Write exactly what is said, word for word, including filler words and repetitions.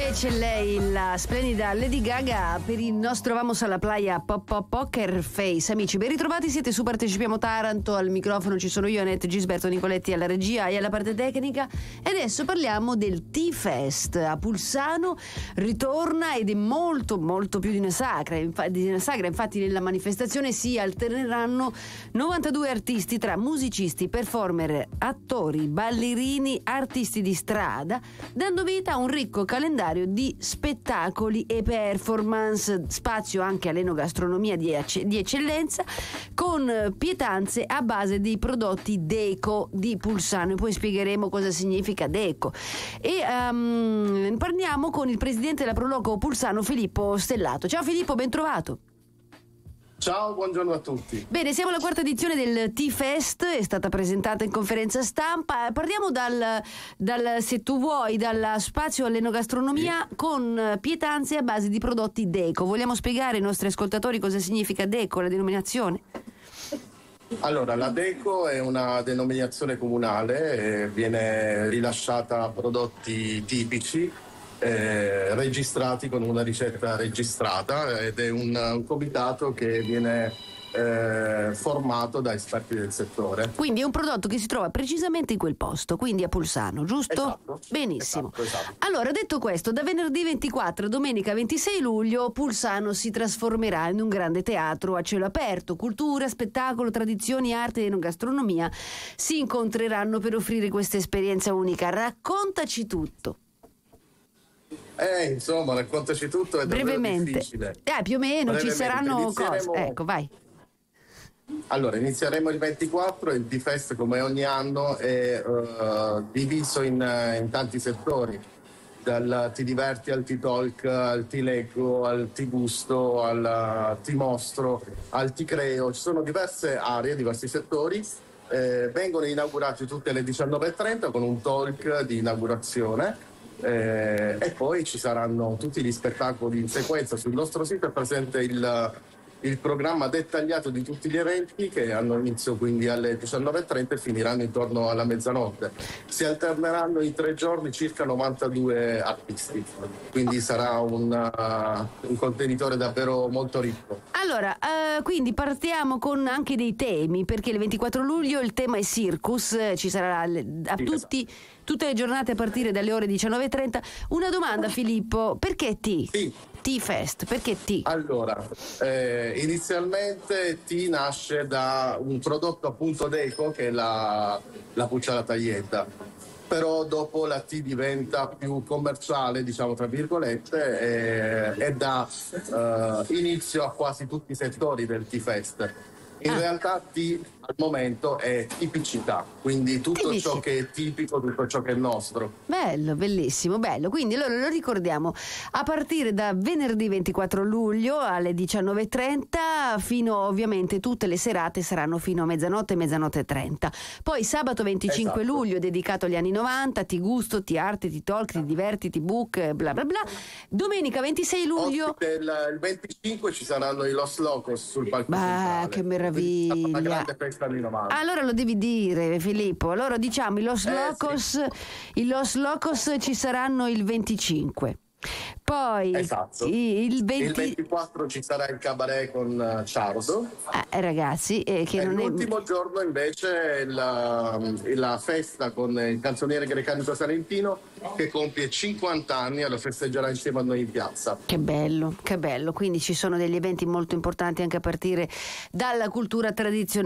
C'è lei, la splendida Lady Gaga, per il nostro Vamos alla Playa Pop Pop Poker Face. Amici, ben ritrovati, siete su Partecipiamo Taranto. Al microfono ci sono io, Annette Gisberto Nicoletti, alla regia e alla parte tecnica. E adesso parliamo del T-Fest a Pulsano. Ritorna ed è molto molto più di una sagra. Infatti, di una sagra. Infatti nella manifestazione si alterneranno novantadue artisti tra musicisti, performer, attori, ballerini, artisti di strada, dando vita a un ricco calendario di spettacoli e performance, spazio anche all'enogastronomia di, ecce- di eccellenza, con pietanze a base di prodotti Deco di Pulsano, e poi spiegheremo cosa significa Deco. E um, parliamo con il presidente della Proloco Pulsano, Filippo Stellato. Ciao Filippo, ben trovato. Ciao, buongiorno a tutti. Bene, siamo alla quarta edizione del T-Fest, è stata presentata in conferenza stampa. Parliamo dal, dal se tu vuoi, dal spazio all'enogastronomia, sì, con pietanze a base di prodotti Deco. Vogliamo spiegare ai nostri ascoltatori cosa significa Deco, la denominazione? Allora, la Deco è una denominazione comunale, eh, viene rilasciata a prodotti tipici, Eh, registrati con una ricetta registrata, ed è un, un comitato che viene eh, formato da esperti del settore. Quindi è un prodotto che si trova precisamente in quel posto, quindi a Pulsano, giusto? Esatto. Benissimo. Esatto, esatto. Allora, detto questo, da venerdì ventiquattro a domenica ventisei luglio Pulsano si trasformerà in un grande teatro a cielo aperto. Cultura, spettacolo, tradizioni, arte e enogastronomia si incontreranno per offrire questa esperienza unica. Raccontaci tutto. Eh, insomma, raccontaci tutto, è brevemente. Difficile. Eh, più o meno Brevemente. Ci saranno Inizieremo... cose. Ecco, vai. Allora, inizieremo il ventiquattro. Il T-Fest, come ogni anno, è uh, diviso in, in tanti settori, dal ti diverti al ti talk, al ti leggo, al ti gusto, al ti mostro, al ti creo. Ci sono diverse aree, diversi settori. Eh, vengono inaugurati tutte alle diciannove e trenta con un talk di inaugurazione. Eh, e poi ci saranno tutti gli spettacoli in sequenza. Sul nostro sito è presente il, il programma dettagliato di tutti gli eventi, che hanno inizio quindi alle diciannove e trenta e finiranno intorno alla mezzanotte. Si alterneranno in tre giorni circa novantadue artisti, quindi sarà un, uh, un contenitore davvero molto ricco. Allora, uh, quindi partiamo con anche dei temi, perché il ventiquattro luglio il tema è Circus, ci sarà a tutti, tutte le giornate a partire dalle ore diciannove e trenta. Una domanda, Filippo, perché T? Sì. T-Fest, perché T? Allora, eh, inizialmente T nasce da un prodotto appunto Deco, che è la, la buccia alla taglietta. Però dopo la T diventa più commerciale, diciamo tra virgolette, e, e dà uh, inizio a quasi tutti i settori del T-Fest. In ah. realtà T al momento è tipicità, quindi tutto Tipici. ciò che è tipico, tutto ciò che è nostro. Bello, bellissimo, bello. Quindi allora lo ricordiamo, a partire da venerdì ventiquattro luglio alle diciannove e trenta, fino ovviamente tutte le serate saranno fino a mezzanotte e mezzanotte e trenta. Poi sabato venticinque esatto. luglio dedicato agli anni novanta, ti gusto, ti arte, ti talk, ti diverti, ti book, bla bla bla. Domenica ventisei luglio il, il venticinque ci saranno i Los Locos sul palco centrale. Che meraviglia. Una grande festa anni novanta. Allora lo devi dire, Filippo. Allora diciamo i Los eh, Locos, sì. i Los Locos ci saranno il venticinque. Poi esatto. il, venti... il ventiquattro ci sarà il cabaret con uh, Ciardo. Eh, ragazzi, eh, che e non l'ultimo è... giorno invece la, la festa con il canzoniere Grecanico Salentino, che compie cinquanta anni e lo festeggerà insieme a noi in piazza. Che bello, che bello. Quindi ci sono degli eventi molto importanti anche a partire dalla cultura tradizionale.